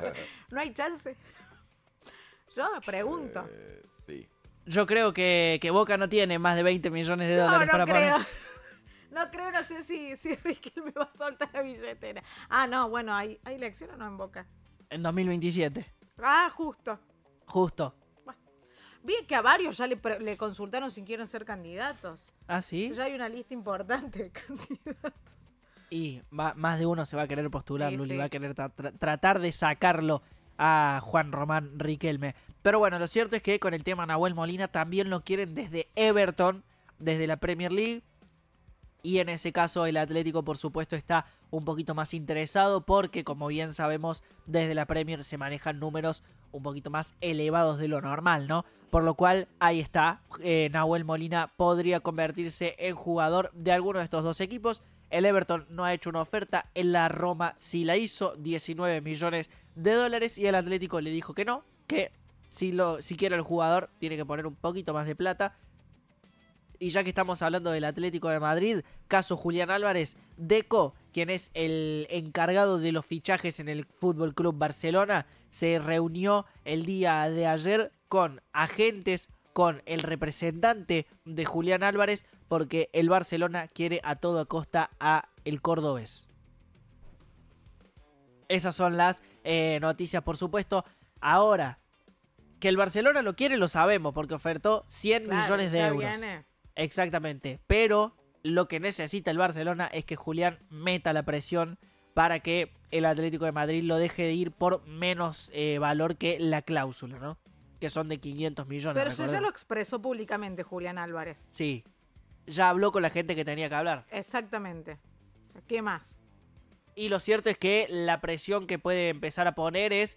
No hay chance. Yo me pregunto. Sí. Yo creo que Boca no tiene más de 20 millones de dólares No para creo. poner. No sé si Riquelme va a soltar la billetera. Ah, no, bueno, ¿hay elección o no en Boca? En 2027. Ah, justo. Justo. Vi que a varios ya le consultaron si quieren ser candidatos. ¿Ah, sí? Ya hay una lista importante de candidatos. Y más de uno se va a querer postular, Sí, Luli. sí. Va a querer tratar de sacarlo a Juan Román Riquelme. Pero bueno, lo cierto es que con el tema Nahuel Molina también lo quieren desde Everton, desde la Premier League. Y en ese caso el Atlético, por supuesto, está un poquito más interesado porque, como bien sabemos, desde la Premier se manejan números un poquito más elevados de lo normal, ¿no? Por lo cual, ahí está, Nahuel Molina podría convertirse en jugador de alguno de estos dos equipos. El Everton no ha hecho una oferta, en la Roma sí la hizo, 19 millones de dólares, y el Atlético le dijo que no, que si quiere el jugador tiene que poner un poquito más de plata. Y ya que estamos hablando del Atlético de Madrid, caso Julián Álvarez, Deco, quien es el encargado de los fichajes en el Fútbol Club Barcelona, se reunió el día de ayer con agentes, con el representante de Julián Álvarez, porque el Barcelona quiere a toda costa a el cordobés. Esas son las noticias, por supuesto. Ahora, que el Barcelona lo quiere, lo sabemos, porque ofertó 100 millones de ya euros. Viene. Exactamente, pero lo que necesita el Barcelona es que Julián meta la presión para que el Atlético de Madrid lo deje de ir por menos valor que la cláusula, ¿no? Que son de 500 millones. Pero ya recordemos. lo expresó públicamente Julián Álvarez. Sí, ya habló con la gente que tenía que hablar. Exactamente. O sea, ¿qué más? Y lo cierto es que la presión que puede empezar a poner es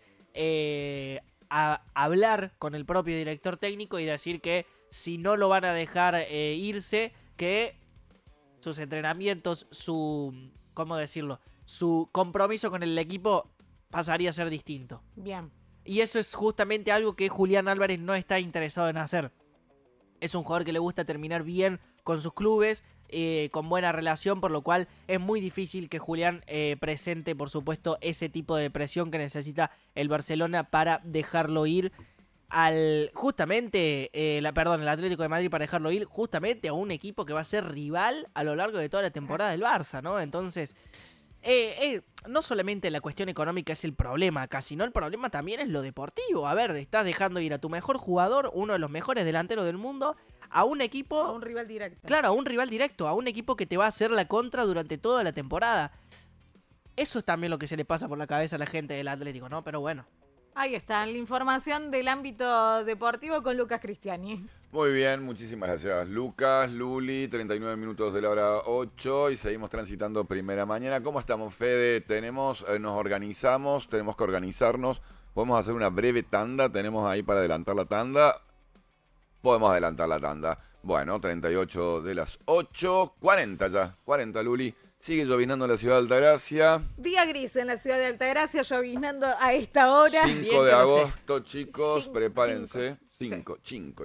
a hablar con el propio director técnico y decir que si no lo van a dejar irse, que sus entrenamientos, ¿cómo decirlo? Su compromiso con el equipo pasaría a ser distinto. Bien. Y eso es justamente algo que Julián Álvarez no está interesado en hacer. Es un jugador que le gusta terminar bien con sus clubes, con buena relación, por lo cual es muy difícil que Julián presente, por supuesto, ese tipo de presión que necesita el Barcelona para dejarlo ir el Atlético de Madrid para dejarlo ir justamente a un equipo que va a ser rival a lo largo de toda la temporada del Barça, ¿no? Entonces, no solamente la cuestión económica es el problema acá, sino el problema también es lo deportivo. A ver, estás dejando ir a tu mejor jugador, uno de los mejores delanteros del mundo, a un equipo... A un rival directo. Claro, a un rival directo, a un equipo que te va a hacer la contra durante toda la temporada. Eso es también lo que se le pasa por la cabeza a la gente del Atlético, ¿no? Pero bueno. Ahí está, la información del ámbito deportivo con Lucas Cristiani. Muy bien, muchísimas gracias Lucas, Luli, 39 minutos de la hora 8 y seguimos transitando primera mañana. ¿Cómo estamos, Fede? Nos organizamos, tenemos que organizarnos, podemos hacer una breve tanda, tenemos ahí para adelantar la tanda. Podemos adelantar la tanda. Bueno, 38 de las 8, 40 ya, 40 Luli. Sigue llovinando en la ciudad de Altagracia. Día gris en la ciudad de Altagracia, llovinando a esta hora. 5 de agosto, chicos, prepárense. 5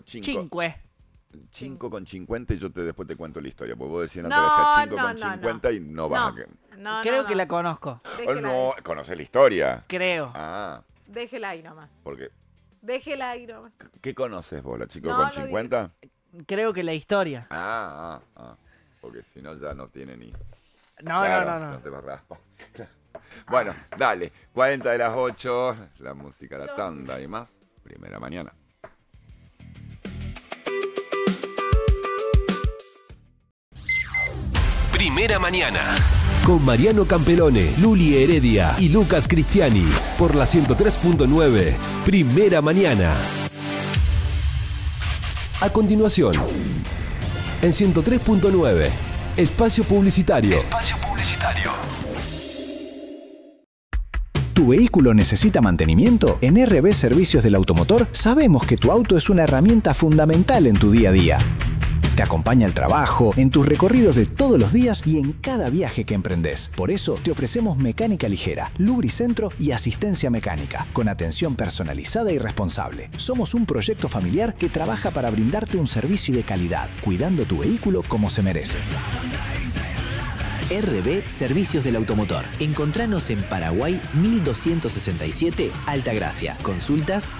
con 50 y yo después te cuento la historia. Porque vos decías en Altagracia 5 con 50 y no vas a... Creo que la conozco. No, ¿conoces la historia? Creo. Ah. Déjela ahí nomás. Porque... Déjela ahí nomás. ¿Qué conoces vos, la chico con 50? Creo que la historia. Porque si no ya no tiene ni... No. No te la raspa. Bueno, dale. 40 de las 8, la música, la tanda y más. Primera mañana. Primera mañana. Con Mariano Campelone, Luli Heredia y Lucas Cristiani. Por la 103.9. Primera mañana. A continuación, en 103.9. Espacio publicitario. ¿Tu vehículo necesita mantenimiento? En RB Servicios del Automotor sabemos que tu auto es una herramienta fundamental en tu día a día. Te acompaña al trabajo, en tus recorridos de todos los días y en cada viaje que emprendes. Por eso te ofrecemos mecánica ligera, lubricentro y asistencia mecánica, con atención personalizada y responsable. Somos un proyecto familiar que trabaja para brindarte un servicio de calidad, cuidando tu vehículo como se merece. RB Servicios del Automotor. Encontranos en Paraguay 1267, Altagracia. Consultas